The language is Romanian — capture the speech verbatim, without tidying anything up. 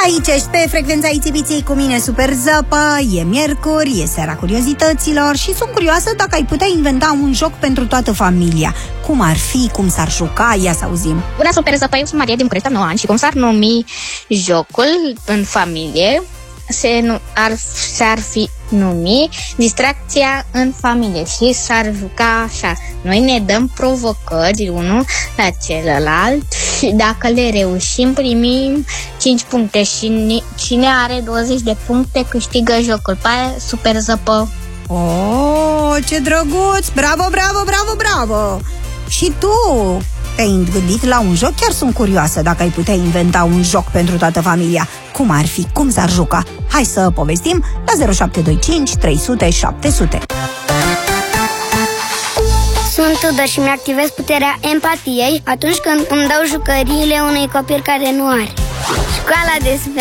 Aici ești pe frecvența Ițibiței cu mine, Super Zăpă. E miercuri, e seara curiozităților și sunt curioasă dacă ai putea inventa un joc pentru toată familia. Cum ar fi, cum s-ar juca, ia să auzim. Bună, Super Zăpă, eu sunt Maria din București, am nouă ani și cum s-ar numi jocul în familie, se nu, ar, s-ar fi numi distracția în familie și s-ar juca așa. Noi ne dăm provocări unul la celălalt și dacă le reușim primim cinci puncte și cine are douăzeci de puncte câștigă jocul. Pe aia, Super Zăpă. Oh, ce drăguț! Bravo, bravo, bravo, bravo! Și tu te-ai gândit la un joc? Chiar sunt curioasă dacă ai putea inventa un joc pentru toată familia. Cum ar fi? Cum s-ar juca? Hai să povestim la zero șapte doi cinci trei zero zero șapte zero zero. Sunt Tudor și mi-activez puterea empatiei atunci când îmi dau jucăriile unui copil care nu are. Școala de